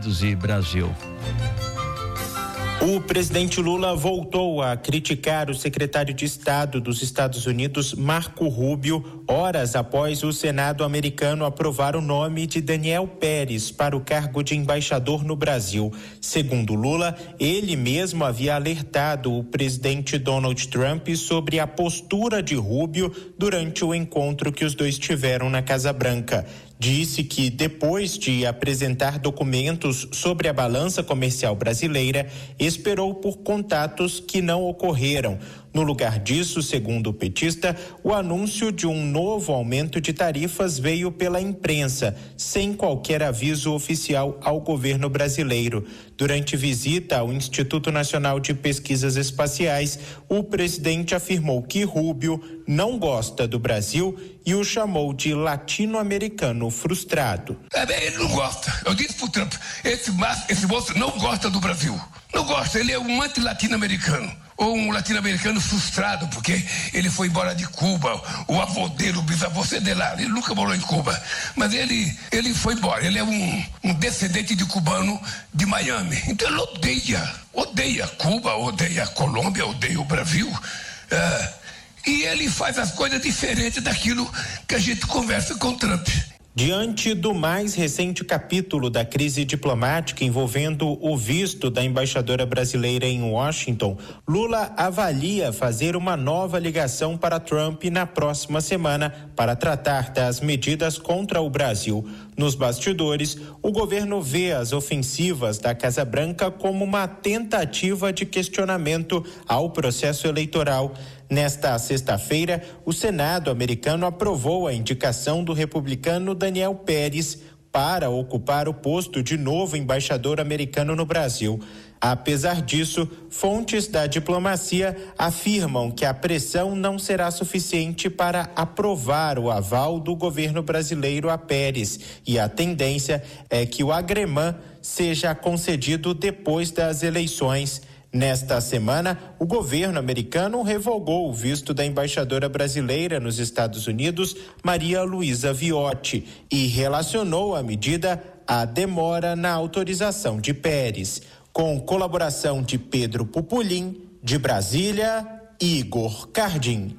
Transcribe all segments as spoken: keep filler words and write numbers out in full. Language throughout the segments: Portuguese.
Unidos e Brasil. O presidente Lula voltou a criticar o secretário de Estado dos Estados Unidos, Marco Rubio, horas após o Senado americano aprovar o nome de Daniel Pérez para o cargo de embaixador no Brasil. Segundo Lula, ele mesmo havia alertado o presidente Donald Trump sobre a postura de Rubio durante o encontro que os dois tiveram na Casa Branca. Disse que, depois de apresentar documentos sobre a balança comercial brasileira, esperou por contatos que não ocorreram. No lugar disso, segundo o petista, o anúncio de um novo aumento de tarifas veio pela imprensa, sem qualquer aviso oficial ao governo brasileiro. Durante visita ao Instituto Nacional de Pesquisas Espaciais, o presidente afirmou que Rubio não gosta do Brasil e o chamou de latino-americano frustrado. É, ele não gosta. Eu disse pro Trump, esse, esse moço não gosta do Brasil. Não gosta, ele é um anti-latino-americano. Ou um latino-americano frustrado, porque ele foi embora de Cuba, o avô dele, o bisavô de lá, ele nunca morou em Cuba, mas ele, ele foi embora, ele é um, um descendente de cubano de Miami, então ele odeia, odeia Cuba, odeia a Colômbia, odeia o Brasil, é, e ele faz as coisas diferentes daquilo que a gente conversa com o Trump. Diante do mais recente capítulo da crise diplomática envolvendo o visto da embaixadora brasileira em Washington, Lula avalia fazer uma nova ligação para Trump na próxima semana para tratar das medidas contra o Brasil. Nos bastidores, o governo vê as ofensivas da Casa Branca como uma tentativa de questionamento ao processo eleitoral. Nesta sexta-feira, o Senado americano aprovou a indicação do republicano Daniel Pérez para ocupar o posto de novo embaixador americano no Brasil. Apesar disso, fontes da diplomacia afirmam que a pressão não será suficiente para aprovar o aval do governo brasileiro a Pérez, e a tendência é que o agremã seja concedido depois das eleições. Nesta semana, o governo americano revogou o visto da embaixadora brasileira nos Estados Unidos, Maria Luísa Viotti, e relacionou a medida à demora na autorização de Pérez. Com colaboração de Pedro Pupulim, de Brasília, Igor Cardim.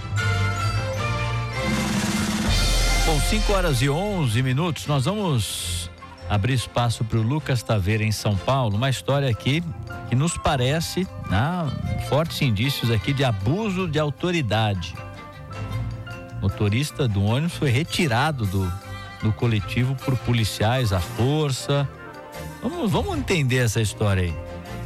Com cinco horas e onze minutos, nós vamos abrir espaço para o Lucas Taveira em São Paulo, uma história aqui que nos parece, né, fortes indícios aqui de abuso de autoridade. O motorista do ônibus foi retirado do, do coletivo por policiais à força. Vamos, vamos entender essa história aí.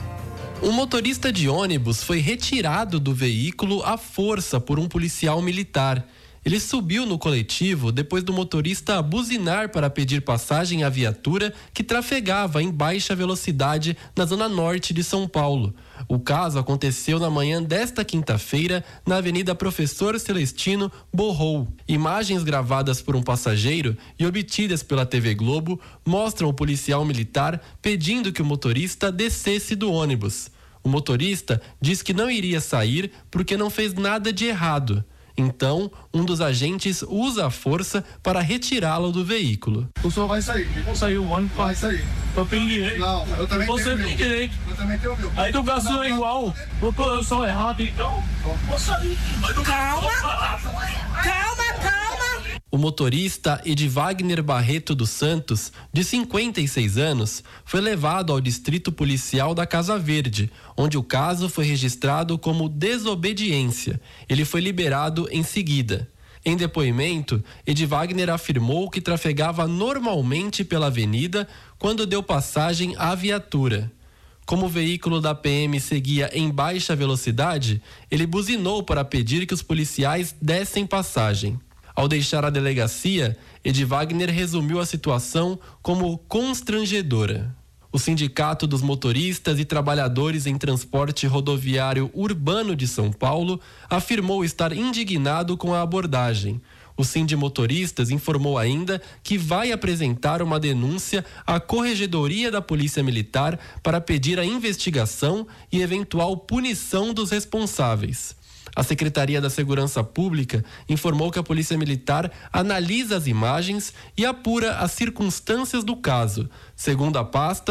Um motorista de ônibus foi retirado do veículo à força por um policial militar. Ele subiu no coletivo depois do motorista buzinar para pedir passagem à viatura que trafegava em baixa velocidade na zona norte de São Paulo. O caso aconteceu na manhã desta quinta-feira na Avenida Professor Celestino Borrou. Imagens gravadas por um passageiro e obtidas pela T V Globo mostram o policial militar pedindo que o motorista descesse do ônibus. O motorista diz que não iria sair porque não fez nada de errado. Então, um dos agentes usa a força para retirá-lo do veículo. O senhor vai sair. Eu vou sair, o ônibus vai sair. Eu tenho direito. Não, eu também Você tenho tem direito. Eu também tenho meu. A educação é igual. Eu sou errado, então. Vou sair. Calma. Calma, calma. O motorista Edvagner Barreto dos Santos, de cinquenta e seis anos, foi levado ao distrito policial da Casa Verde, onde o caso foi registrado como desobediência. Ele foi liberado em seguida. Em depoimento, Edvagner afirmou que trafegava normalmente pela avenida quando deu passagem à viatura. Como o veículo da P M seguia em baixa velocidade, ele buzinou para pedir que os policiais dessem passagem. Ao deixar a delegacia, Edvagner resumiu a situação como constrangedora. O Sindicato dos Motoristas e Trabalhadores em Transporte Rodoviário Urbano de São Paulo afirmou estar indignado com a abordagem. O Sindimotoristas informou ainda que vai apresentar uma denúncia à Corregedoria da Polícia Militar para pedir a investigação e eventual punição dos responsáveis. A Secretaria da Segurança Pública informou que a Polícia Militar analisa as imagens e apura as circunstâncias do caso. Segundo a pasta,